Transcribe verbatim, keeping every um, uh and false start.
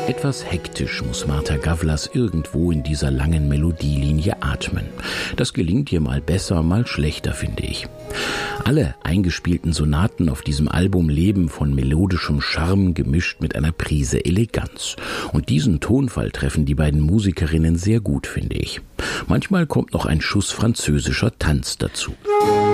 Etwas hektisch muss Martha Gavlas irgendwo in dieser langen Melodielinie atmen. Das gelingt ihr mal besser, mal schlechter, finde ich. Alle eingespielten Sonaten auf diesem Album leben von melodischem Charme gemischt mit einer Prise Eleganz. Und diesen Tonfall treffen die beiden Musikerinnen sehr gut, finde ich. Manchmal kommt noch ein Schuss französischer Tanz dazu.